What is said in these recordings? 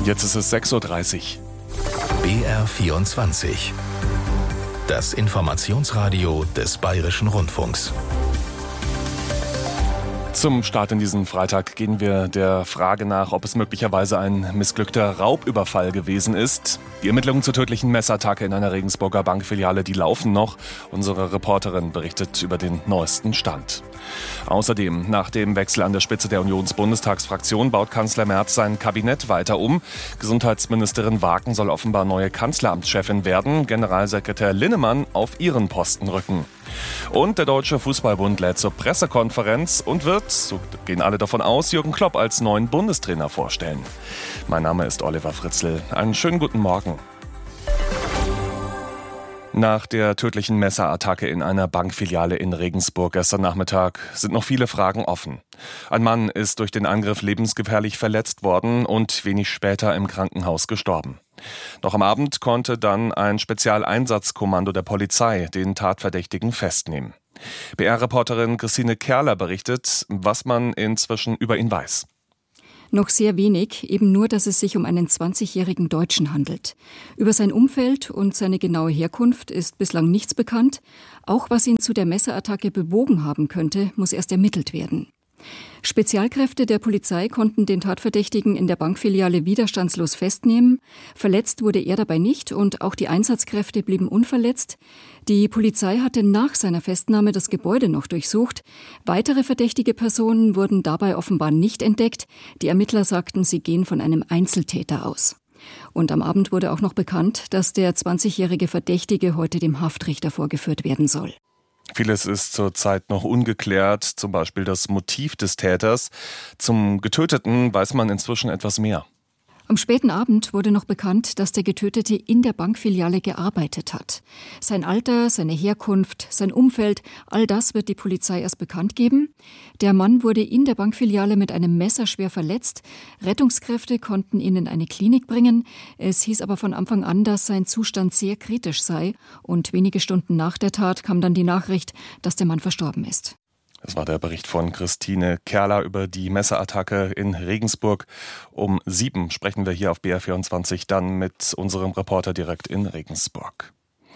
Jetzt ist es 6:30 Uhr. BR24. Das Informationsradio des Bayerischen Rundfunks. Zum Start in diesen Freitag gehen wir der Frage nach, ob es möglicherweise ein missglückter Raubüberfall gewesen ist. Die Ermittlungen zur tödlichen Messerattacke in einer Regensburger Bankfiliale, die laufen noch. Unsere Reporterin berichtet über den neuesten Stand. Außerdem, nach dem Wechsel an der Spitze der Unionsbundestagsfraktion baut Kanzler Merz sein Kabinett weiter um. Gesundheitsministerin Waken soll offenbar neue Kanzleramtschefin werden. Generalsekretär Linnemann auf ihren Posten rücken. Und der Deutsche Fußballbund lädt zur Pressekonferenz und wird, so gehen alle davon aus, Jürgen Klopp als neuen Bundestrainer vorstellen. Mein Name ist Oliver Fritzl. Einen schönen guten Morgen. Nach der tödlichen Messerattacke in einer Bankfiliale in Regensburg gestern Nachmittag sind noch viele Fragen offen. Ein Mann ist durch den Angriff lebensgefährlich verletzt worden und wenig später im Krankenhaus gestorben. Noch am Abend konnte dann ein Spezialeinsatzkommando der Polizei den Tatverdächtigen festnehmen. BR-Reporterin Christine Kerler berichtet, was man inzwischen über ihn weiß. Noch sehr wenig, eben nur, dass es sich um einen 20-jährigen Deutschen handelt. Über sein Umfeld und seine genaue Herkunft ist bislang nichts bekannt. Auch was ihn zu der Messerattacke bewogen haben könnte, muss erst ermittelt werden. Spezialkräfte der Polizei konnten den Tatverdächtigen in der Bankfiliale widerstandslos festnehmen. Verletzt wurde er dabei nicht und auch die Einsatzkräfte blieben unverletzt. Die Polizei hatte nach seiner Festnahme das Gebäude noch durchsucht. Weitere verdächtige Personen wurden dabei offenbar nicht entdeckt. Die Ermittler sagten, sie gehen von einem Einzeltäter aus. Und am Abend wurde auch noch bekannt, dass der 20-jährige Verdächtige heute dem Haftrichter vorgeführt werden soll. Vieles ist zurzeit noch ungeklärt, zum Beispiel das Motiv des Täters. Zum Getöteten weiß man inzwischen etwas mehr. Am späten Abend wurde noch bekannt, dass der Getötete in der Bankfiliale gearbeitet hat. Sein Alter, seine Herkunft, sein Umfeld, all das wird die Polizei erst bekannt geben. Der Mann wurde in der Bankfiliale mit einem Messer schwer verletzt. Rettungskräfte konnten ihn in eine Klinik bringen. Es hieß aber von Anfang an, dass sein Zustand sehr kritisch sei. Und wenige Stunden nach der Tat kam dann die Nachricht, dass der Mann verstorben ist. Das war der Bericht von Christine Kerler über die Messerattacke in Regensburg. Um 7 sprechen wir hier auf BR24 dann mit unserem Reporter direkt in Regensburg.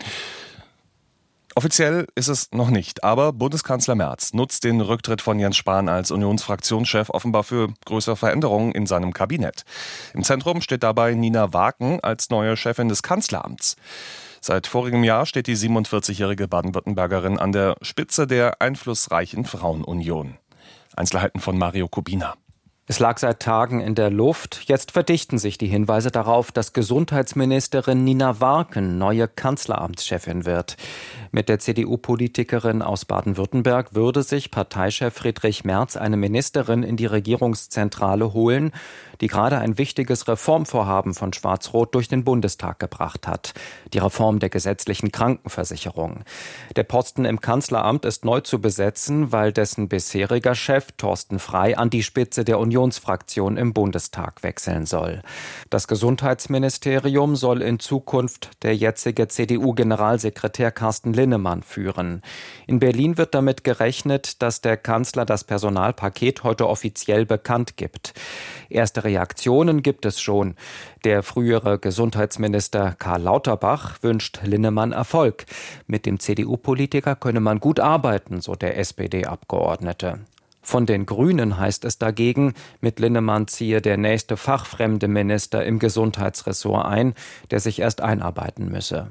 Offiziell ist es noch nicht, aber Bundeskanzler Merz nutzt den Rücktritt von Jens Spahn als Unionsfraktionschef offenbar für größere Veränderungen in seinem Kabinett. Im Zentrum steht dabei Nina Waken als neue Chefin des Kanzleramts. Seit vorigem Jahr steht die 47-jährige Baden-Württembergerin an der Spitze der einflussreichen Frauenunion. Einzelheiten von Mario Kubina. Es lag seit Tagen in der Luft. Jetzt verdichten sich die Hinweise darauf, dass Gesundheitsministerin Nina Waken neue Kanzleramtschefin wird. Mit der CDU-Politikerin aus Baden-Württemberg würde sich Parteichef Friedrich Merz eine Ministerin in die Regierungszentrale holen, die gerade ein wichtiges Reformvorhaben von Schwarz-Rot durch den Bundestag gebracht hat. Die Reform der gesetzlichen Krankenversicherung. Der Posten im Kanzleramt ist neu zu besetzen, weil dessen bisheriger Chef Thorsten Frey an die Spitze der Unionsfraktion im Bundestag wechseln soll. Das Gesundheitsministerium soll in Zukunft der jetzige CDU-Generalsekretär Carsten Linnemann führen. In Berlin wird damit gerechnet, dass der Kanzler das Personalpaket heute offiziell bekannt gibt. Erste Reaktionen gibt es schon. Der frühere Gesundheitsminister Karl Lauterbach wünscht Linnemann Erfolg. Mit dem CDU-Politiker könne man gut arbeiten, so der SPD-Abgeordnete. Von den Grünen heißt es dagegen, mit Linnemann ziehe der nächste fachfremde Minister im Gesundheitsressort ein, der sich erst einarbeiten müsse.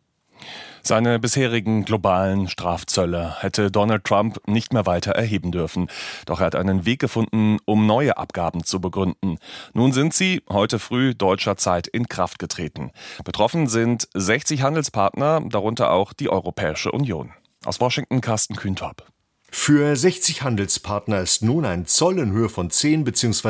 Seine bisherigen globalen Strafzölle hätte Donald Trump nicht mehr weiter erheben dürfen. Doch er hat einen Weg gefunden, um neue Abgaben zu begründen. Nun sind sie heute früh deutscher Zeit in Kraft getreten. Betroffen sind 60 Handelspartner, darunter auch die Europäische Union. Aus Washington Carsten Kühntorp. Für 60 Handelspartner ist nun ein Zoll in Höhe von 10 bzw.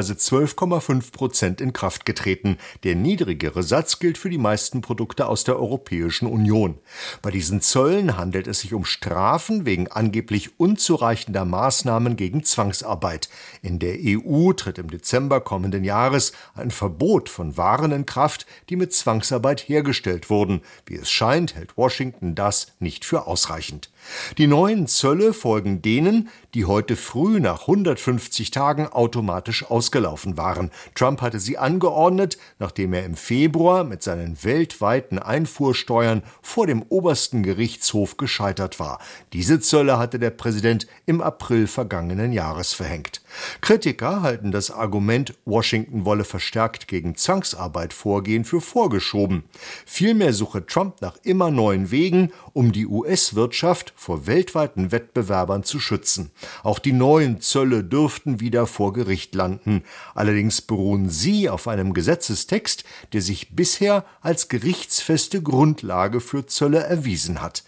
12,5% in Kraft getreten. Der niedrigere Satz gilt für die meisten Produkte aus der Europäischen Union. Bei diesen Zöllen handelt es sich um Strafen wegen angeblich unzureichender Maßnahmen gegen Zwangsarbeit. In der EU tritt im Dezember kommenden Jahres ein Verbot von Waren in Kraft, die mit Zwangsarbeit hergestellt wurden. Wie es scheint, hält Washington das nicht für ausreichend. Die neuen Zölle folgen denen, die heute früh nach 150 Tagen automatisch ausgelaufen waren. Trump hatte sie angeordnet, nachdem er im Februar mit seinen weltweiten Einfuhrsteuern vor dem obersten Gerichtshof gescheitert war. Diese Zölle hatte der Präsident im April vergangenen Jahres verhängt. Kritiker halten das Argument, Washington wolle verstärkt gegen Zwangsarbeit vorgehen, für vorgeschoben. Vielmehr suche Trump nach immer neuen Wegen, um die US-Wirtschaft vor weltweiten Wettbewerbern zu schützen. Auch die neuen Zölle dürften wieder vor Gericht landen. Allerdings beruhen sie auf einem Gesetzestext, der sich bisher als gerichtsfeste Grundlage für Zölle erwiesen hat.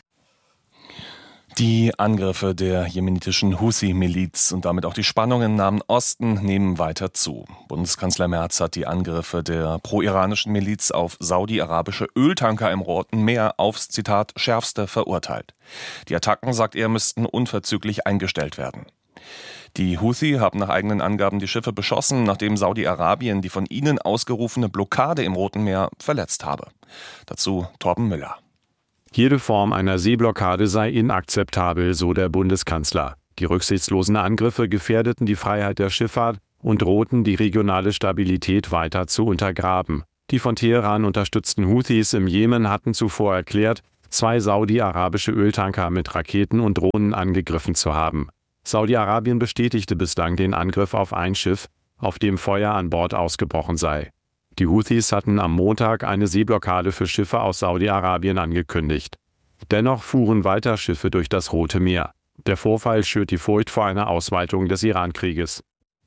Die Angriffe der jemenitischen Houthi-Miliz und damit auch die Spannungen im Nahen Osten nehmen weiter zu. Bundeskanzler Merz hat die Angriffe der pro-iranischen Miliz auf saudi-arabische Öltanker im Roten Meer aufs, Zitat, schärfste verurteilt. Die Attacken, sagt er, müssten unverzüglich eingestellt werden. Die Houthi haben nach eigenen Angaben die Schiffe beschossen, nachdem Saudi-Arabien die von ihnen ausgerufene Blockade im Roten Meer verletzt habe. Dazu Torben Müller. Jede Form einer Seeblockade sei inakzeptabel, so der Bundeskanzler. Die rücksichtslosen Angriffe gefährdeten die Freiheit der Schifffahrt und drohten, die regionale Stabilität weiter zu untergraben. Die von Teheran unterstützten Houthis im Jemen hatten zuvor erklärt, 2 saudi-arabische Öltanker mit Raketen und Drohnen angegriffen zu haben. Saudi-Arabien bestätigte bislang den Angriff auf ein Schiff, auf dem Feuer an Bord ausgebrochen sei. Die Houthis hatten am Montag eine Seeblockade für Schiffe aus Saudi-Arabien angekündigt. Dennoch fuhren weiter Schiffe durch das Rote Meer. Der Vorfall schürt die Furcht vor einer Ausweitung des Iran-Krieges.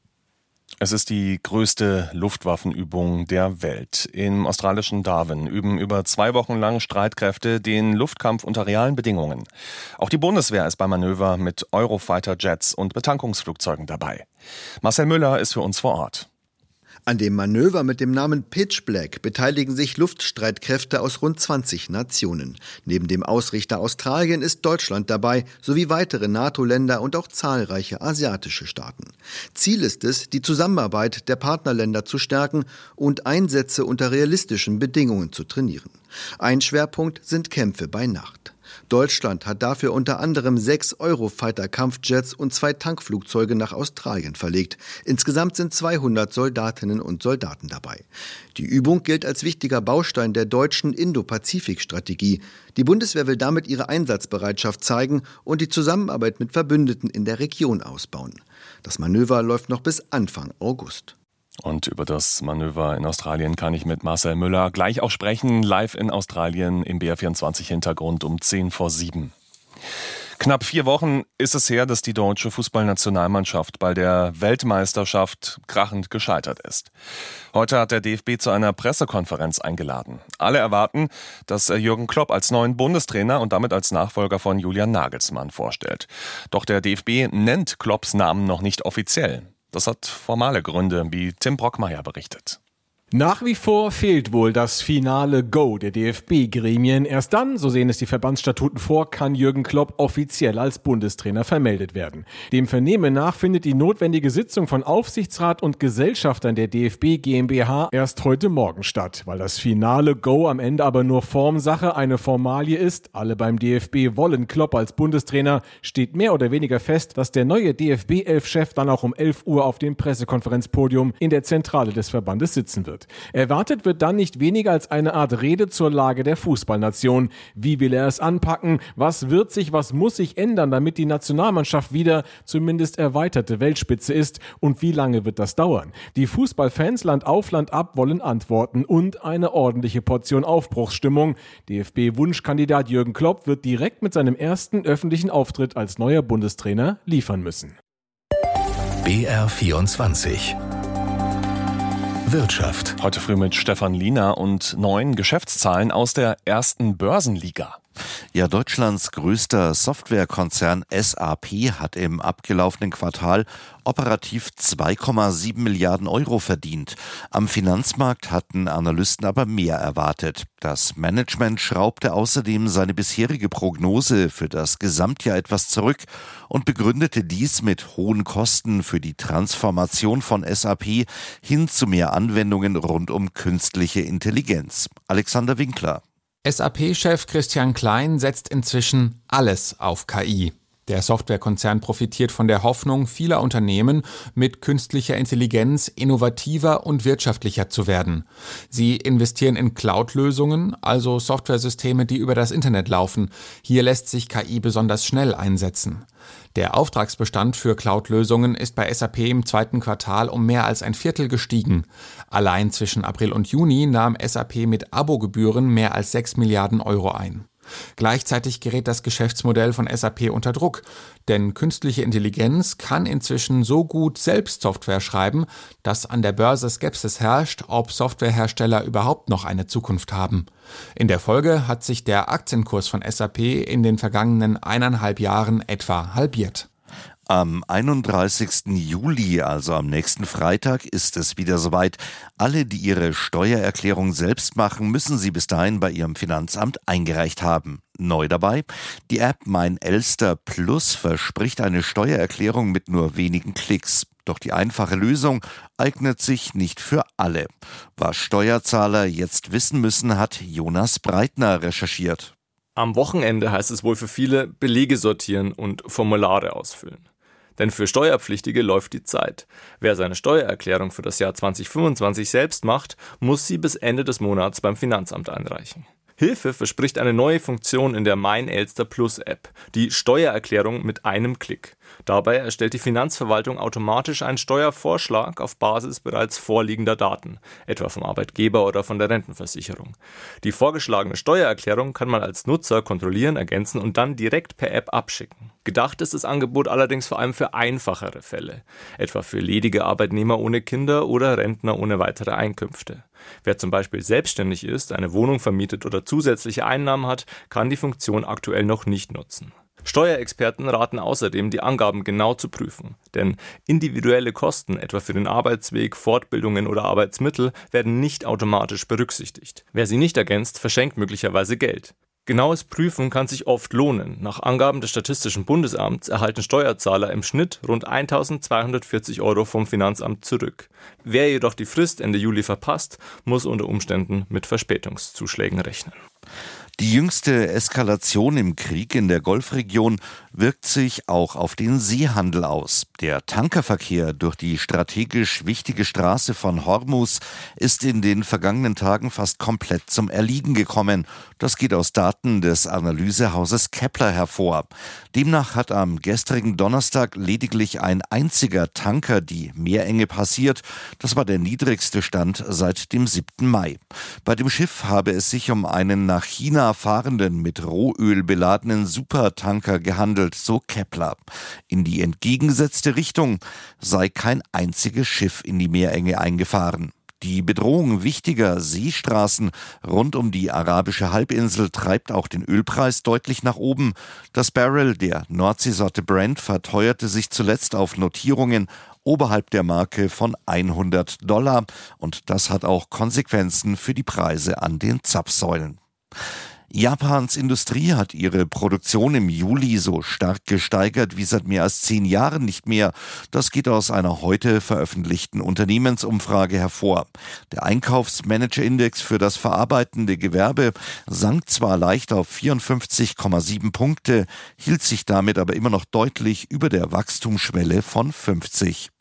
Es ist die größte Luftwaffenübung der Welt. Im australischen Darwin üben über 2 Wochen lang Streitkräfte den Luftkampf unter realen Bedingungen. Auch die Bundeswehr ist beim Manöver mit Eurofighter-Jets und Betankungsflugzeugen dabei. Marcel Müller ist für uns vor Ort. An dem Manöver mit dem Namen Pitch Black beteiligen sich Luftstreitkräfte aus rund 20 Nationen. Neben dem Ausrichter Australien ist Deutschland dabei, sowie weitere NATO-Länder und auch zahlreiche asiatische Staaten. Ziel ist es, die Zusammenarbeit der Partnerländer zu stärken und Einsätze unter realistischen Bedingungen zu trainieren. Ein Schwerpunkt sind Kämpfe bei Nacht. Deutschland hat dafür unter anderem 6 Eurofighter-Kampfjets und 2 Tankflugzeuge nach Australien verlegt. Insgesamt sind 200 Soldatinnen und Soldaten dabei. Die Übung gilt als wichtiger Baustein der deutschen Indo-Pazifik-Strategie. Die Bundeswehr will damit ihre Einsatzbereitschaft zeigen und die Zusammenarbeit mit Verbündeten in der Region ausbauen. Das Manöver läuft noch bis Anfang August. Und über das Manöver in Australien kann ich mit Marcel Müller gleich auch sprechen, live in Australien im BR24-Hintergrund um 6:50. Knapp 4 Wochen ist es her, dass die deutsche Fußballnationalmannschaft bei der Weltmeisterschaft krachend gescheitert ist. Heute hat der DFB zu einer Pressekonferenz eingeladen. Alle erwarten, dass Jürgen Klopp als neuen Bundestrainer und damit als Nachfolger von Julian Nagelsmann vorstellt. Doch der DFB nennt Klopps Namen noch nicht offiziell. Das hat formale Gründe, wie Tim Brockmeier berichtet. Nach wie vor fehlt wohl das finale Go der DFB-Gremien. Erst dann, so sehen es die Verbandsstatuten vor, kann Jürgen Klopp offiziell als Bundestrainer vermeldet werden. Dem Vernehmen nach findet die notwendige Sitzung von Aufsichtsrat und Gesellschaftern der DFB GmbH erst heute Morgen statt. Weil das finale Go am Ende aber nur Formsache, eine Formalie ist, alle beim DFB wollen Klopp als Bundestrainer, steht mehr oder weniger fest, dass der neue DFB-11-Chef dann auch um 11 Uhr auf dem Pressekonferenzpodium in der Zentrale des Verbandes sitzen wird. Erwartet wird dann nicht weniger als eine Art Rede zur Lage der Fußballnation. Wie will er es anpacken? Was wird sich, was muss sich ändern, damit die Nationalmannschaft wieder zumindest erweiterte Weltspitze ist? Und wie lange wird das dauern? Die Fußballfans Land auf, Land ab wollen Antworten und eine ordentliche Portion Aufbruchsstimmung. DFB-Wunschkandidat Jürgen Klopp wird direkt mit seinem ersten öffentlichen Auftritt als neuer Bundestrainer liefern müssen. BR24 Wirtschaft. Heute früh mit Stefan Liener und neuen Geschäftszahlen aus der ersten Börsenliga. Ja, Deutschlands größter Softwarekonzern SAP hat im abgelaufenen Quartal operativ 2,7 Milliarden Euro verdient. Am Finanzmarkt hatten Analysten aber mehr erwartet. Das Management schraubte außerdem seine bisherige Prognose für das Gesamtjahr etwas zurück und begründete dies mit hohen Kosten für die Transformation von SAP hin zu mehr Anwendungen rund um künstliche Intelligenz. Alexander Winkler. SAP-Chef Christian Klein setzt inzwischen alles auf KI. Der Softwarekonzern profitiert von der Hoffnung vieler Unternehmen, mit künstlicher Intelligenz innovativer und wirtschaftlicher zu werden. Sie investieren in Cloud-Lösungen, also Softwaresysteme, die über das Internet laufen. Hier lässt sich KI besonders schnell einsetzen. Der Auftragsbestand für Cloud-Lösungen ist bei SAP im 2. Quartal um mehr als ein Viertel gestiegen. Allein zwischen April und Juni nahm SAP mit Abogebühren mehr als 6 Milliarden Euro ein. Gleichzeitig gerät das Geschäftsmodell von SAP unter Druck, denn künstliche Intelligenz kann inzwischen so gut selbst Software schreiben, dass an der Börse Skepsis herrscht, ob Softwarehersteller überhaupt noch eine Zukunft haben. In der Folge hat sich der Aktienkurs von SAP in den vergangenen 1,5 Jahren etwa halbiert. Am 31. Juli, also am nächsten Freitag, ist es wieder soweit. Alle, die ihre Steuererklärung selbst machen, müssen sie bis dahin bei ihrem Finanzamt eingereicht haben. Neu dabei: die App Mein Elster Plus verspricht eine Steuererklärung mit nur wenigen Klicks. Doch die einfache Lösung eignet sich nicht für alle. Was Steuerzahler jetzt wissen müssen, hat Jonas Breitner recherchiert. Am Wochenende heißt es wohl für viele Belege sortieren und Formulare ausfüllen. Denn für Steuerpflichtige läuft die Zeit. Wer seine Steuererklärung für das Jahr 2025 selbst macht, muss sie bis Ende des Monats beim Finanzamt einreichen. Hilfe verspricht eine neue Funktion in der Mein Elster Plus App, die Steuererklärung mit einem Klick. Dabei erstellt die Finanzverwaltung automatisch einen Steuervorschlag auf Basis bereits vorliegender Daten, etwa vom Arbeitgeber oder von der Rentenversicherung. Die vorgeschlagene Steuererklärung kann man als Nutzer kontrollieren, ergänzen und dann direkt per App abschicken. Gedacht ist das Angebot allerdings vor allem für einfachere Fälle, etwa für ledige Arbeitnehmer ohne Kinder oder Rentner ohne weitere Einkünfte. Wer zum Beispiel selbstständig ist, eine Wohnung vermietet oder zusätzliche Einnahmen hat, kann die Funktion aktuell noch nicht nutzen. Steuerexperten raten außerdem, die Angaben genau zu prüfen, denn individuelle Kosten, etwa für den Arbeitsweg, Fortbildungen oder Arbeitsmittel, werden nicht automatisch berücksichtigt. Wer sie nicht ergänzt, verschenkt möglicherweise Geld. Genaues Prüfen kann sich oft lohnen. Nach Angaben des Statistischen Bundesamts erhalten Steuerzahler im Schnitt rund 1.240 Euro vom Finanzamt zurück. Wer jedoch die Frist Ende Juli verpasst, muss unter Umständen mit Verspätungszuschlägen rechnen. Die jüngste Eskalation im Krieg in der Golfregion wirkt sich auch auf den Seehandel aus. Der Tankerverkehr durch die strategisch wichtige Straße von Hormuz ist in den vergangenen Tagen fast komplett zum Erliegen gekommen. Das geht aus Daten des Analysehauses Kepler hervor. Demnach hat am gestrigen Donnerstag lediglich ein einziger Tanker die Meerenge passiert. Das war der niedrigste Stand seit dem 7. Mai. Bei dem Schiff habe es sich um einen nach China fahrenden, mit Rohöl beladenen Supertanker gehandelt, so Kepler. In die entgegengesetzte Richtung sei kein einziges Schiff in die Meerenge eingefahren. Die Bedrohung wichtiger Seestraßen rund um die arabische Halbinsel treibt auch den Ölpreis deutlich nach oben. Das Barrel der Nordseesorte Brent verteuerte sich zuletzt auf Notierungen oberhalb der Marke von $100 und das hat auch Konsequenzen für die Preise an den Zapfsäulen. Japans Industrie hat ihre Produktion im Juli so stark gesteigert wie seit mehr als 10 Jahren nicht mehr. Das geht aus einer heute veröffentlichten Unternehmensumfrage hervor. Der Einkaufsmanagerindex für das verarbeitende Gewerbe sank zwar leicht auf 54,7 Punkte, hielt sich damit aber immer noch deutlich über der Wachstumsschwelle von 50.